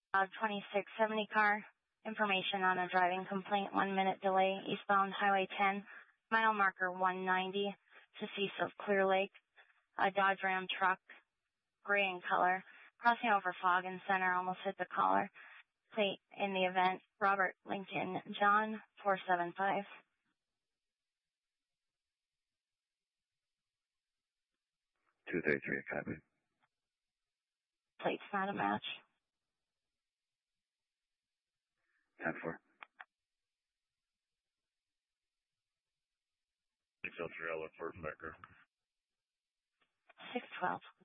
2670 car. Information on a driving complaint, 1 minute delay, eastbound Highway 10, mile marker 190 to cease of Clear Lake. A Dodge Ram truck, gray in color, crossing over Fog and Center, almost hit the collar. Plate in the event, Robert Lincoln John 475. 233, copy. Plate's not a match. 10-4. 603, I'll look for Becker. 612.